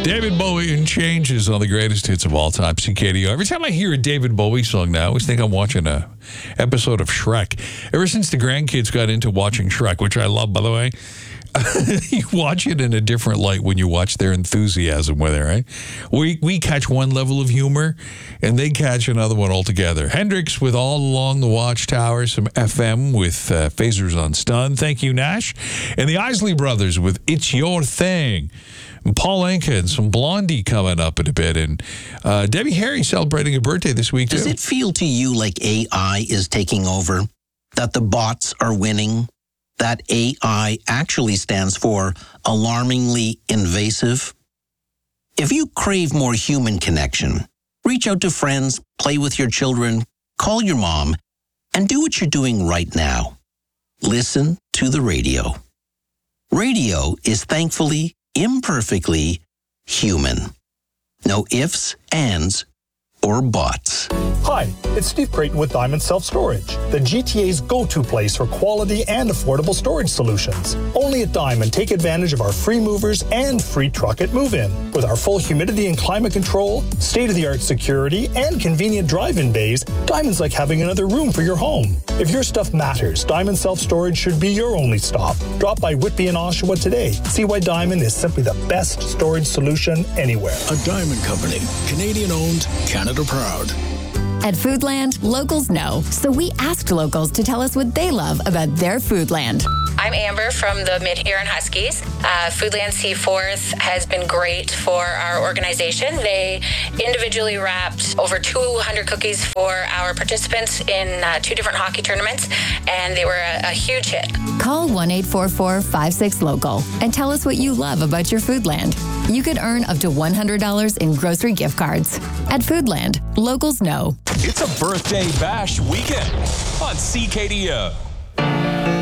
David Bowie and Changes on the greatest hits of all time, CKDO. Every time I hear a David Bowie song now, I always think I'm watching a episode of Shrek. Ever since the grandkids got into watching Shrek, which I love, by the way, you watch it in a different light when you watch their enthusiasm with it, right? We catch one level of humor, and they catch another one altogether. Hendrix with All Along the Watchtower, some FM with Phasers on Stun. Thank you, Nash. And the Isley Brothers with It's Your Thing. And Paul Anka and some Blondie coming up in a bit. And Debbie Harry celebrating a birthday this week, too. Does it feel to you like AI is taking over? That the bots are winning? That AI actually stands for alarmingly invasive? If you crave more human connection, reach out to friends, play with your children, call your mom, and do what you're doing right now. Listen to the radio. Radio is thankfully, imperfectly human. No ifs, ands, or buts. Hi, it's Steve Creighton with Diamond Self-Storage, the GTA's go-to place for quality and affordable storage solutions. Only at Diamond, take advantage of our free movers and free truck at move-in. With our full humidity and climate control, state-of-the-art security, and convenient drive-in bays, Diamond's like having another room for your home. If your stuff matters, Diamond Self-Storage should be your only stop. Drop by Whitby and Oshawa today. See why Diamond is simply the best storage solution anywhere. A Diamond Company, Canadian-owned, Canada proud. At Foodland, locals know, so we asked locals to tell us what they love about their Foodland. I'm Amber from the Mid-Huron Huskies. Foodland Seaforth has been great for our organization. They individually wrapped over 200 cookies for our participants in 2 different hockey tournaments, and they were a huge hit. Call 1-844-56-LOCAL and tell us what you love about your Foodland. You could earn up to $100 in grocery gift cards. At Foodland, locals know. It's a birthday bash weekend on CKDO.